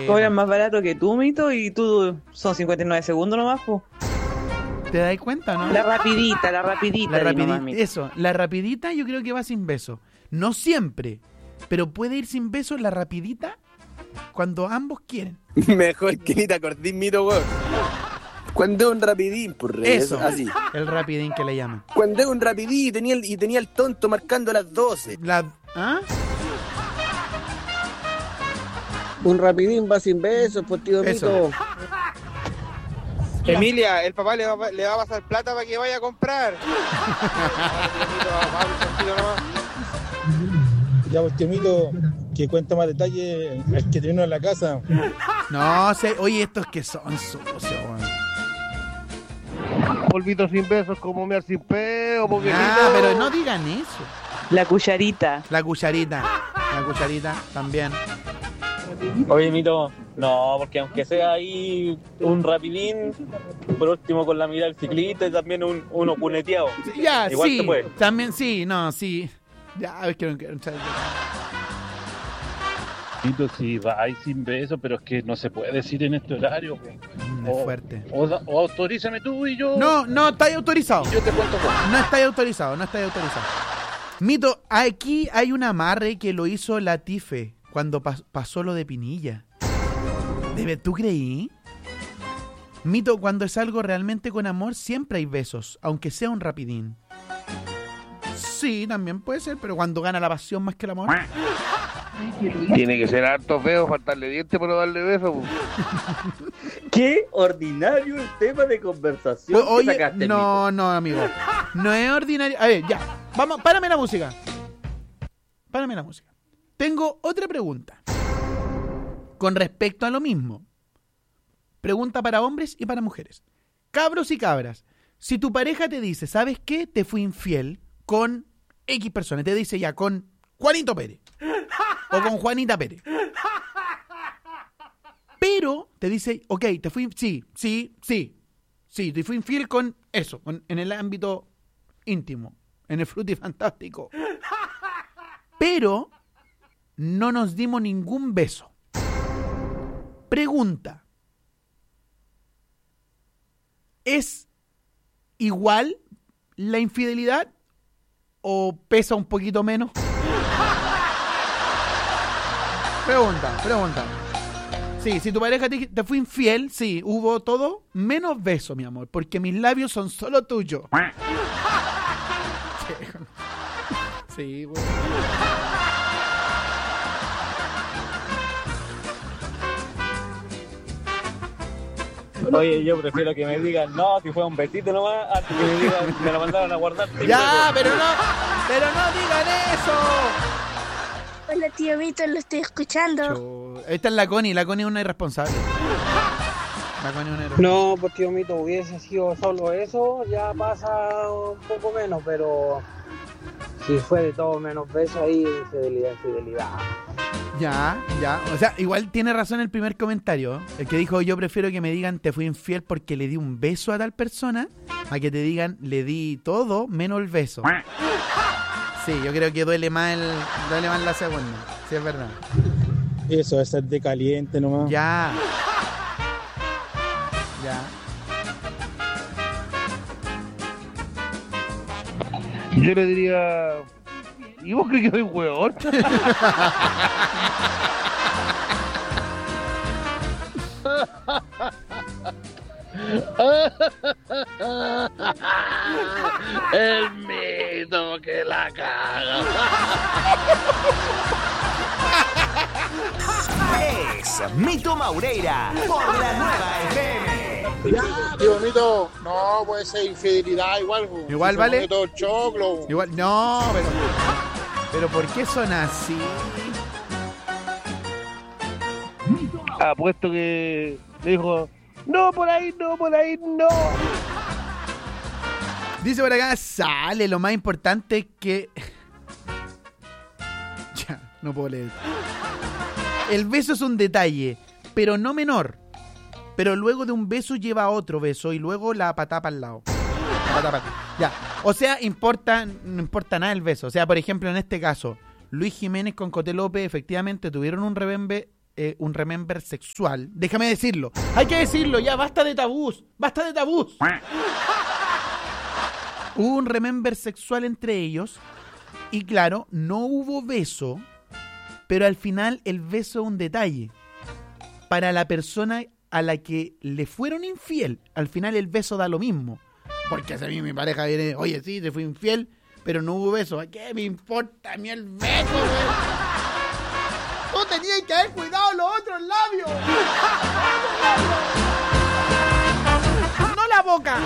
cobran más barato que tú, Mito, y tú son 59 segundos nomás, pues. ¿Te das cuenta, no? La rapidita. La rapidita, eso, la rapidita yo creo que va sin beso. No siempre, pero puede ir sin beso la rapidita cuando ambos quieren. Mejor que ni te acordís, Mito, weón. Cuando es un rapidín, por eso, así. El rapidín que le llaman. Cuando es un rapidín y tenía el tonto marcando las 12. ¿Ah? Un rapidín va sin besos, pues tío Mito. Emilia, el papá le va a pasar plata para que vaya a comprar. Ya, pues tío Mito, que cuenta más detalle el que tiene en la casa. No sé, oye, estos que son sucios, weón. Polvito sin besos, como mear sin peo, porque pero no digan eso. La cucharita también. Oye, Mito, no, porque aunque sea ahí un rapidín, por último con la mirada del ciclista y también uno cuneteado. Ya, igual sí, se puede. También sí, no, sí. Ya, es que no quiero. Mito, si va ahí sin beso, pero es que no se puede decir en este horario. Es fuerte. O autorízame tú y yo. No, estáis autorizado. Y yo te cuento cómo. No estáis autorizado. Mito, aquí hay un amarre que lo hizo Latife cuando pasó lo de Pinilla. ¿Tú creí? Mito, cuando es algo realmente con amor, siempre hay besos, aunque sea un rapidín. Sí, también puede ser, pero cuando gana la pasión más que el amor. Tiene que ser harto feo, faltarle dientes para darle besos. Qué ordinario el tema de conversación. Oye, que sacaste, no, amigo. No es ordinario. A ver, ya. Vamos, párame la música. Tengo otra pregunta. Con respecto a lo mismo. Pregunta para hombres y para mujeres. Cabros y cabras, si tu pareja te dice, ¿sabes qué? Te fui infiel con X persona. Te dice ya, con Juanito Pérez. O con Juanita Pérez. Pero te dice, ok, te fui... Sí, te fui infiel con eso, en el ámbito íntimo, en el frutifantástico. Pero no nos dimos ningún beso. Pregunta. ¿Es igual la infidelidad o pesa un poquito menos? Pregunta. Sí, si tu pareja te fue infiel, sí, hubo todo menos beso, mi amor, porque mis labios son solo tuyos. Sí, bueno. Oye, yo prefiero que me digan, no, si fue un besito nomás, antes que me digan, me lo mandaron a guardar. Ya, pero no digan eso. Hola, tío Mito, lo estoy escuchando. Esta es la Connie es una irresponsable. No, pues tío Mito, hubiese sido solo eso, ya pasa un poco menos, pero si fue de todo menos beso, ahí infidelidad. Ya. O sea, igual tiene razón el primer comentario. El que dijo, yo prefiero que me digan te fui infiel porque le di un beso a tal persona, a que te digan le di todo menos el beso. Sí, yo creo que duele más la segunda. Sí, es verdad. Eso, es de caliente nomás. Ya. Yo le diría... ¿Y vos crees que soy hueón? El Mito que la caga. Es Mito Maureira por la Nueva FM. Ya, tío Mito, no puede ser infidelidad igual. Igual, si ¿vale? Todo choclo. Igual, no, pero ¿por qué son así? Apuesto que le dijo, no, por ahí no. Dice por acá, sale, lo más importante es que... Ya, no puedo leer. El beso es un detalle, pero no menor. Pero luego de un beso lleva a otro beso y luego la patá para el lado. Ya, o sea, no importa nada el beso. O sea, por ejemplo, en este caso, Luis Jiménez con Coté López efectivamente tuvieron un rebembe un remember sexual. Déjame decirlo. Hay que decirlo, ya, basta de tabús. Basta de tabús. Hubo un remember sexual entre ellos. Y claro, no hubo beso. Pero al final el beso es un detalle. Para la persona a la que le fueron infiel, al final el beso da lo mismo. Porque si a mí mi pareja viene, oye, sí, te fui infiel, pero no hubo beso. ¿Qué me importa a mí el beso, güey? Tú tenías que haber cuidado los otros labios. No la boca.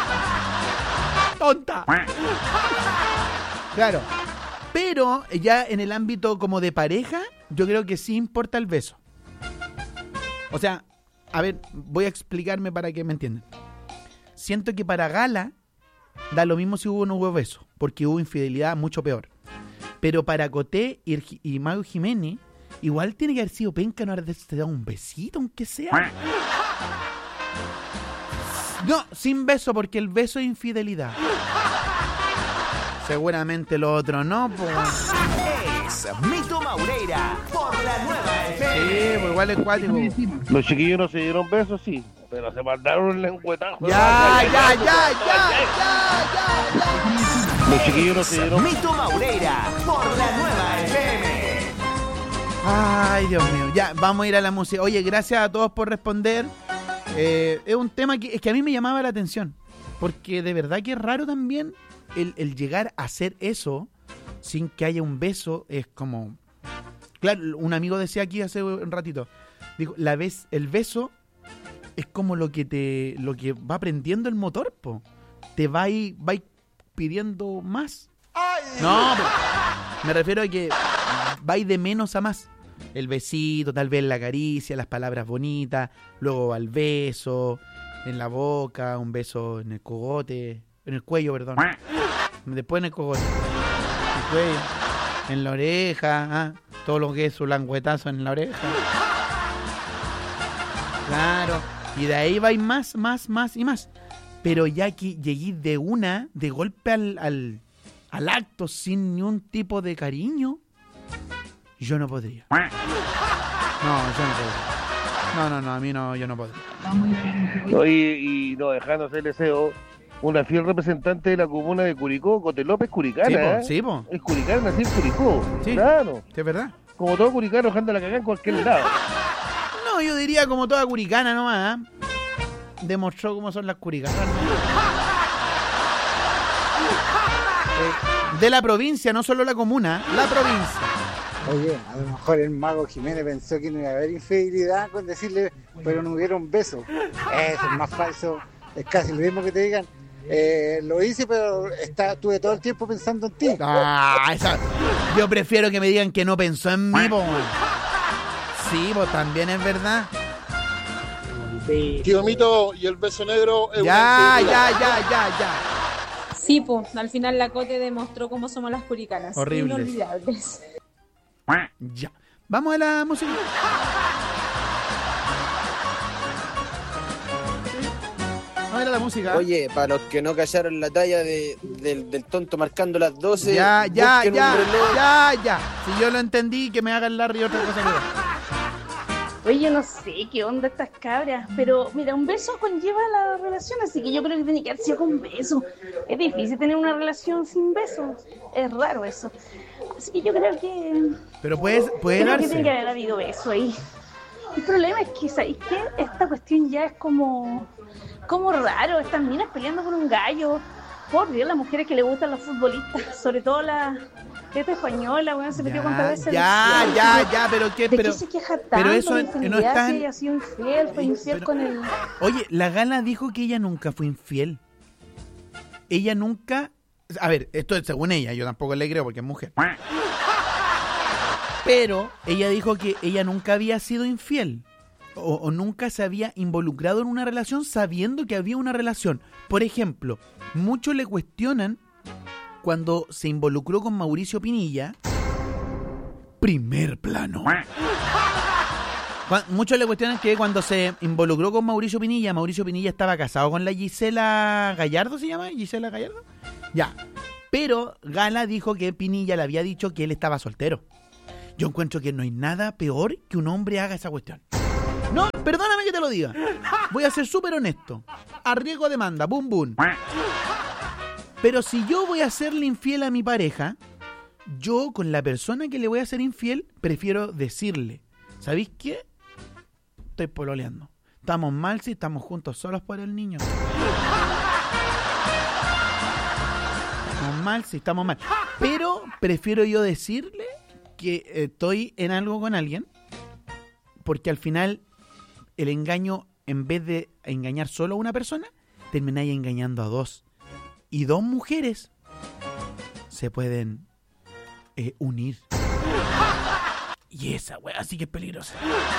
Tonta. Claro. Pero ya en el ámbito como de pareja, yo creo que sí importa el beso. O sea, a ver, voy a explicarme para que me entiendan. Siento que para Gala da lo mismo si hubo o no hubo beso, porque hubo infidelidad mucho peor. Pero para Coté y Mago Jiménez, igual tiene que haber sido penca no haberse dado un besito, aunque sea. No, sin beso, porque el beso es infidelidad. Seguramente lo otro no, pues. Es Mito Maureira por la nueva FM. Sí, pues igual es cuático. Los chiquillos no se dieron besos, sí, pero se mandaron un lengüetazo. Ya. Los chiquillos no se dieron. Mito Maureira por la nueva FM. Ay, Dios mío. Ya, vamos a ir a la música. Oye, gracias a todos por responder. Es un tema que a mí me llamaba la atención. Porque de verdad que es raro también el llegar a hacer eso sin que haya un beso. Es como... Claro, un amigo decía aquí hace un ratito. Dijo, el beso es como lo que va prendiendo el motor, po. Te va pidiendo más. No, pero me refiero a que va de menos a más. El besito, tal vez la caricia, las palabras bonitas, luego va el beso en la boca, un beso en el cogote, en el cuello, perdón. Después en el cogote, en el cuello, en la oreja, todo lo que es su languetazo en la oreja. Claro, y de ahí va y más y más. Pero ya que llegué de golpe al acto sin ni un tipo de cariño, yo no podría. No, yo no podría. No, a mí no, yo no podría. Oye, y no dejándose el deseo, una fiel representante de la comuna de Curicó, Cote López, curicana. Sí, po. Es curicana, nací en Curicó. Sí, claro. Es verdad. Como todo curicano, anda la cagada en cualquier lado. No, yo diría como toda curicana nomás. Demostró cómo son las curicanas. De la provincia, no solo la comuna, la provincia. Oye, a lo mejor el Mago Jiménez pensó que no iba a haber infidelidad con decirle, pero no hubiera un beso. Eso es más falso. Es casi lo mismo que te digan, lo hice, pero estuve todo el tiempo pensando en ti. Yo prefiero que me digan que no pensó en mí, po. Sí, pues también es verdad. Tío Mito, y el beso negro es ya. Sí, pues, al final la Cote demostró cómo somos las curicanas. Horribles. Inolvidables. Ya. Vamos a la música. Vamos a ir a la música. Oye, para los que no callaron la talla del tonto marcando las 12. Ya. Si yo lo entendí, que me hagan Larry y otra cosa. Oye, yo no sé qué onda estas cabras, pero mira, un beso conlleva la relación, así que yo creo que tiene que haber sido con beso. Es difícil tener una relación sin besos, es raro eso. Así que yo creo que... Pero puede creo darse. que tiene que haber habido beso ahí. El problema es que, ¿sabéis qué? Esta cuestión ya es como raro, estas minas peleando por un gallo. Por Dios, las mujeres que le gustan los futbolistas, sobre todo esta española, bueno, se metió con tal vez pero qué, ¿de qué se queja tanto? Pero eso no es tan... Si ella ha sido infiel, fue infiel con él. Oye, la Gala dijo que ella nunca fue infiel. Ella nunca... A ver, esto es según ella, yo tampoco le creo porque es mujer. Pero ella dijo que ella nunca había sido infiel. O nunca se había involucrado en una relación sabiendo que había una relación. Por ejemplo, muchos le cuestionan cuando se involucró con Mauricio Pinilla. Primer plano. Muchos le cuestionan que cuando se involucró con Mauricio Pinilla estaba casado con la Gisela Gallardo, ¿se llama? ¿Gisela Gallardo? Ya. Pero Gala dijo que Pinilla le había dicho que él estaba soltero. Yo encuentro que no hay nada peor que un hombre haga esa cuestión. No, perdóname que te lo diga. Voy a ser súper honesto. Arriesgo demanda, boom, boom. Pero si yo voy a serle infiel a mi pareja, yo con la persona que le voy a ser infiel, prefiero decirle, ¿sabéis qué? Estoy pololeando. Estamos mal si estamos juntos solos por el niño. Estamos mal si estamos mal. Pero prefiero yo decirle que estoy en algo con alguien, porque al final el engaño, en vez de engañar solo a una persona, termináis engañando a dos. Y dos mujeres se pueden unir. Y esa wea sí que es peligrosa.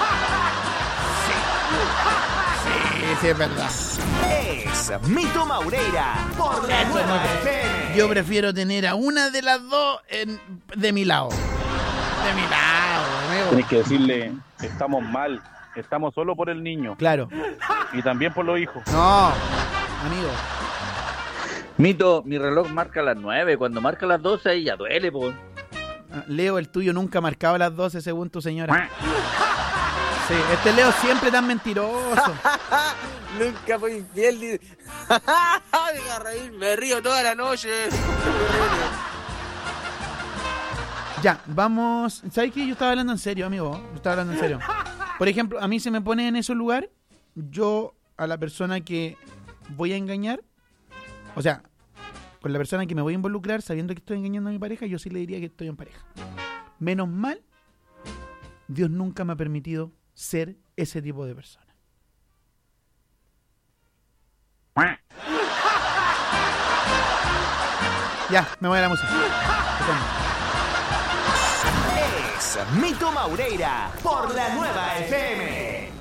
Sí, es verdad. Es Mito Maureira por la Nueva FM. Yo prefiero tener a una de las dos de mi lado. De mi lado, amigo. Tienes que decirle, estamos mal, estamos solo por el niño. Claro. Y también por los hijos. No, amigo. Mito, mi reloj marca las 9, cuando marca las 12 ahí ya duele, po. Leo, el tuyo nunca marcaba las 12 según tu señora. Sí, este Leo siempre tan mentiroso. Nunca fue infiel. Deja reír, me río toda la noche. Ya, vamos. ¿Sabes qué? Yo estaba hablando en serio, amigo. Yo estaba hablando en serio. Por ejemplo, a mí se me pone en ese lugar, yo a la persona que voy a engañar, o sea, con la persona que me voy a involucrar, sabiendo que estoy engañando a mi pareja, yo sí le diría que estoy en pareja. Menos mal, Dios nunca me ha permitido ser ese tipo de persona. Ya, me voy a la música. Es Mito Maureira por la Nueva FM.